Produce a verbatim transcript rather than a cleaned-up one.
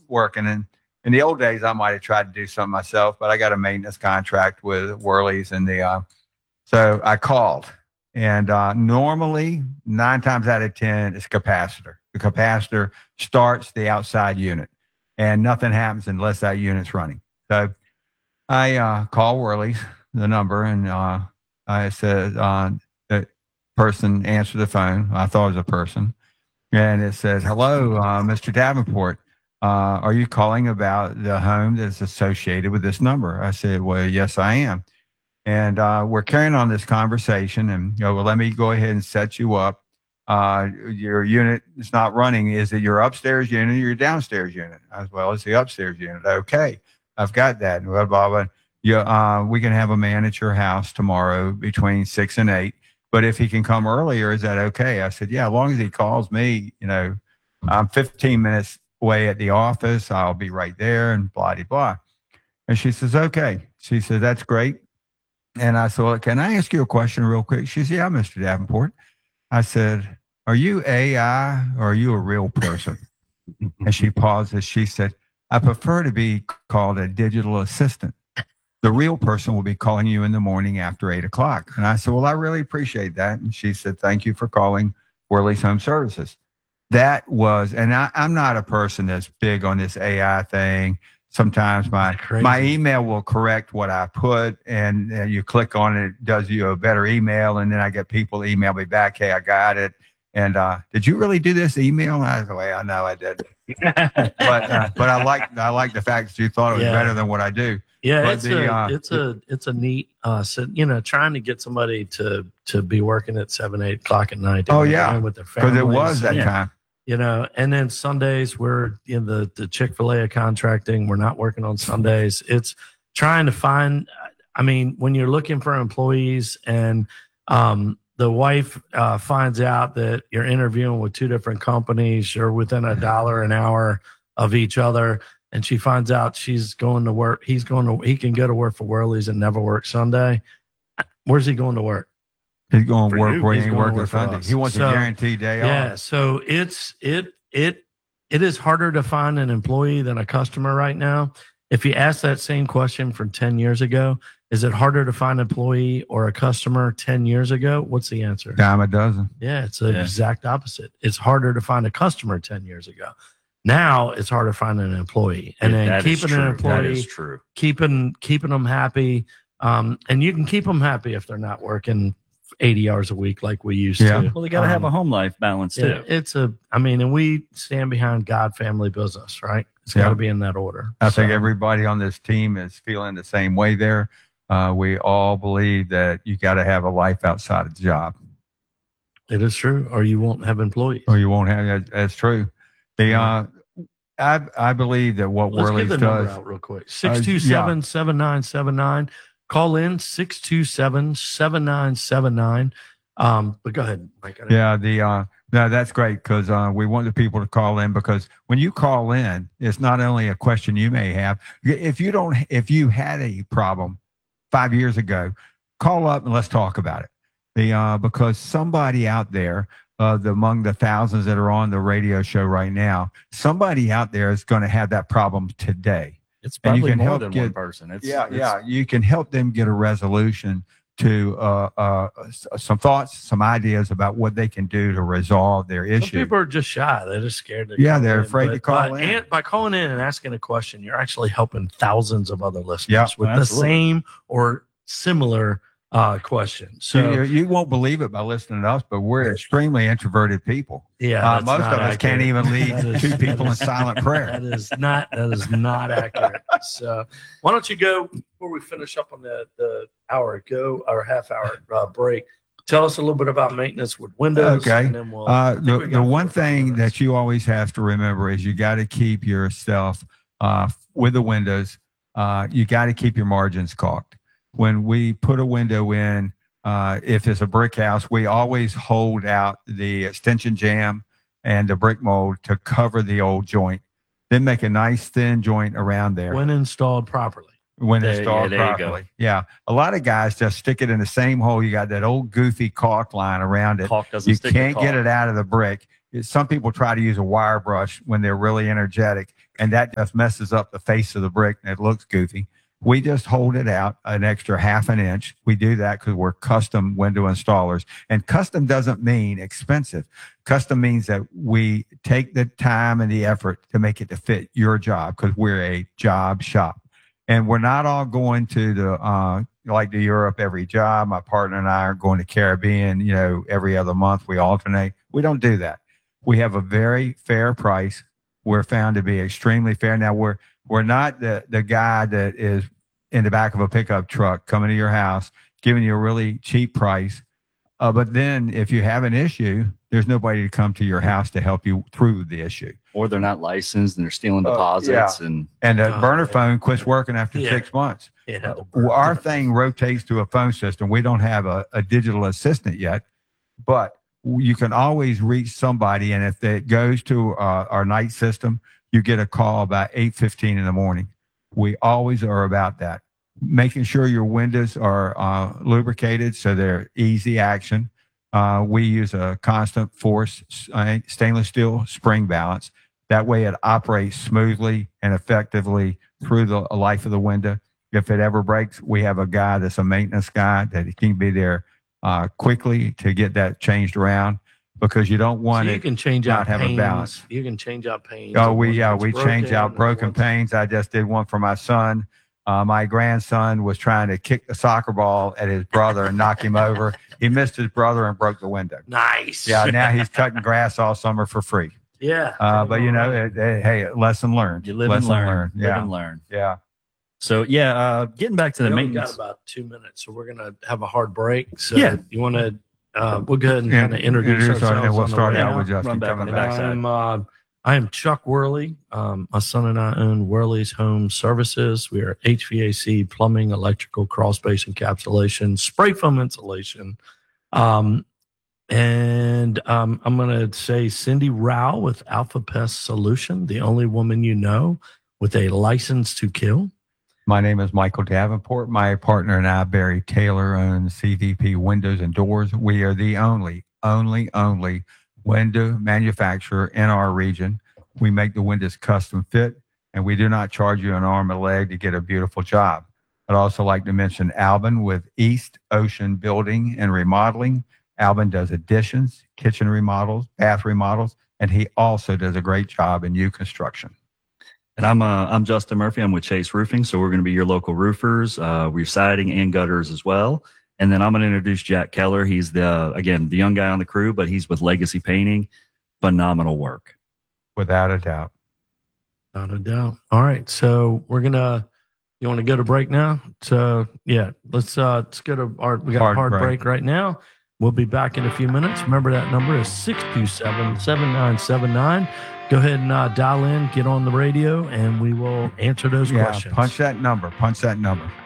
working. And in the old days, I might have tried to do something myself, but I got a maintenance contract with Worley's, and the uh, so I called. And uh, normally, nine times out of ten, it's capacitor. The capacitor starts the outside unit, and nothing happens unless that unit's running. So I uh, call Worley's, the number, and uh, I said, uh, the person answered the phone. I thought it was a person. And it says, hello, uh, Mister Davenport. Uh, are you calling about the home that's associated with this number? I said, well, yes, I am. And uh, we're carrying on this conversation, and you know, well, let me go ahead and set you up. Uh, your unit is not running. Is it your upstairs unit or your downstairs unit? As well as the upstairs unit. Okay, I've got that. And blah, blah, blah. Yeah, uh, we can have a man at your house tomorrow between six and eight. But if he can come earlier, is that okay? I said, yeah, as long as he calls me, you know, I'm fifteen minutes away at the office. I'll be right there, and blah, blah, blah. And she says, okay. She said, that's great. And I said, well, can I ask you a question real quick? She said, yeah, Mister Davenport. I said, are you A I or are you a real person? And she paused as she said, I prefer to be called a digital assistant. The real person will be calling you in the morning after eight o'clock. And I said, well, I really appreciate that. And she said, thank you for calling Worley's Home Services. That was, and I, I'm not a person that's big on this A I thing. Sometimes my my email will correct what I put, and, and you click on it, it does you a better email, and then I get people email me back, hey, I got it. And uh, did you really do this email? And I was like, I know I did. but uh, but I like I like the fact that you thought it was yeah. better than what I do. Yeah, but it's the, a uh, it's a it's a neat uh so, you know, trying to get somebody to to be working at seven, eight o'clock at night. Oh yeah, with their families. Because it was that yeah. time. You know, and then Sundays we're in the, the Chick-fil-A of contracting. We're not working on Sundays. It's trying to find, I mean, when you're looking for employees and um, the wife uh, finds out that you're interviewing with two different companies, you're within a dollar an hour of each other, and she finds out she's going to work, he's going to, he can go to work for Worley's and never work Sunday. Where's he going to work? He's going to work you. where he He's ain't working Sunday. us. He wants so, a guaranteed day off. Yeah, so it's it it it is harder to find an employee than a customer right now. If you ask that same question from ten years ago, is it harder to find an employee or a customer ten years ago? What's the answer? Dime a dozen. Yeah, it's the yeah. exact opposite. It's harder to find a customer ten years ago. Now it's harder to find an employee, and yeah, then keeping an employee, that is true. keeping keeping them happy, um, and you can keep them happy if they're not working eighty hours a week like we used yeah. to. Well, they got to um, have a home life balance too. It, it's a, I mean, and we stand behind God, family, business, right? It's got to yeah. be in that order. I so, think everybody on this team is feeling the same way there. Uh, we all believe that you got to have a life outside of the job. It is true, or you won't have employees. Or you won't have, that, that's true. The, uh, I, I believe that what Let's Worley's give the does. number out real quick. six two seven, seven nine seven nine. Call in six two seven, seven nine seven nine. Um, but go ahead, Mike. Yeah, the uh, no, that's great because uh, we want the people to call in, because when you call in, it's not only a question you may have. If you don't, if you had a problem five years ago, call up and let's talk about it. The uh, because somebody out there, uh, the, among the thousands that are on the radio show right now, somebody out there is going to have that problem today. It's probably and you can more help than get, one person. It's, yeah, it's, yeah, you can help them get a resolution to uh, uh, some thoughts, some ideas about what they can do to resolve their issue. Some people are just shy. They're just scared to Yeah, they're in. afraid but to call by, in. And by calling in and asking a question, you're actually helping thousands of other listeners Yeah, with absolutely. the same or similar uh, question. So you, you won't believe it by listening to us, but we're extremely introverted people. Yeah, uh, most of us accurate. can't even lead is, two people in is, silent prayer. That is not that is not accurate. So why don't you go before we finish up on the the hour go or half hour uh, break? Tell us a little bit about maintenance with Windows. Okay. And then we'll, uh, the the one thing minutes. that you always have to remember is you got to keep yourself uh, with the windows. Uh, you got to keep your margins caulked. When we put a window in, uh, if it's a brick house, we always hold out the extension jamb and the brick mold to cover the old joint. Then make a nice thin joint around there. When installed properly. When There- installed yeah, there you properly. Yeah. A lot of guys just stick it in the same hole. You got that old goofy caulk line around it. Caulk doesn't You stick to can't get caulk. it out of the brick. Some people try to use a wire brush when they're really energetic, and that just messes up the face of the brick and it looks goofy. We just hold it out an extra half an inch. We do that because we're custom window installers. And custom doesn't mean expensive. Custom means that we take the time and the effort to make it to fit your job because we're a job shop. And we're not all going to the, uh, like to Europe every job. My partner and I are going to Caribbean, you know, every other month. We alternate. We don't do that. We have a very fair price. We're found to be extremely fair. Now, we're we're not the, the guy that is in the back of a pickup truck coming to your house, giving you a really cheap price. Uh, but then if you have an issue, there's nobody to come to your house to help you through the issue. Or they're not licensed and they're stealing Uh, deposits. yeah. And And the Oh, burner yeah. phone quits working after Yeah. six months. Yeah, Uh, our thing rotates to a phone system. We don't have a, a digital assistant yet, but you can always reach somebody. And if it goes to uh, our night system, you get a call about eight fifteen in the morning. We always are about that. Making sure your windows are uh, lubricated so they're easy action. Uh, we use a constant force uh, stainless steel spring balance. That way it operates smoothly and effectively through the life of the window. If it ever breaks, we have a guy that's a maintenance guy that can be there uh, quickly to get that changed around because you don't So want you it. can change not out have a panes. balance. You can change out panes. Oh, and we one yeah that's we change out and broken one's- panes. I just did one for my son. Uh, my grandson was trying to kick the soccer ball at his brother and knock him over. He missed his brother and broke the window. Nice. Yeah, now he's cutting grass all summer for free. Yeah. Uh, but you know, it, it, hey, lesson learned. you live lesson and learn. Live Yeah, and learn. yeah. So, yeah, uh, getting back to the We only maintenance. got about two minutes, so we're gonna have a hard break. So Yeah. you want to? Uh, we'll go ahead and Yeah, kind of introduce, introduce our- ourselves. and we'll on the start way out out. with Justin Run back coming on the back. backside. I'm, uh, I am Chuck Worley. Um, my son and I own Worley's Home Services. We are H V A C, plumbing, electrical, crawl space encapsulation, spray foam insulation. Um, and um, I'm going to say Cindy Rao with Alpha Pest Solution, the only woman you know with a license to kill. My name is Michael Davenport. My partner and I, Barry Taylor, own C V P Windows and Doors. We are the only, only, only window manufacturer in our region. We make the windows custom fit, and we do not charge you an arm and a leg to get a beautiful job. I'd also like to mention Alvin with East Ocean Building and Remodeling. Alvin does additions, kitchen remodels, bath remodels, and he also does a great job in new construction. And I'm uh, I'm Justin Murphy. I'm with Chase Roofing. So we're going to be your local roofers. Uh, we're siding and gutters as well. And then I'm going to introduce Jack Keller. He's the, again, the young guy on the crew, but he's with Legacy Painting. Phenomenal work. Without a doubt. Not a doubt. All right. So we're gonna you want to go to break now? So yeah, let's uh let's go to our we got Hard a hard break. break. right now. We'll be back in a few minutes. Remember that number is six two seven, seven nine seven nine. Go ahead and uh, dial in, get on the radio, and we will answer those Yeah, questions. punch that number. Punch that number.